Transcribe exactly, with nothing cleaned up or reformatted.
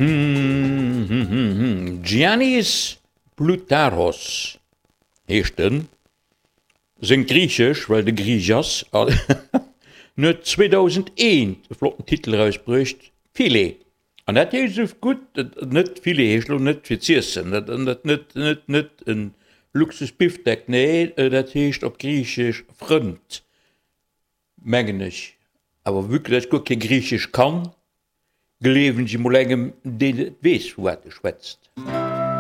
Hm, hm, hm, hm. Giannis Plutaros hechten sind griechisch, weil de Griechers net zweitausendeins de flotten Titel rausbricht Filet. An dat he so gut net viele Hechlo net fizissen net net net net een Luxusbifdeck nee dat hecht op griechisch front mengenech aber wirklich gut ke griechisch kann gelewen sie mo engem de wees wat geschwätzt.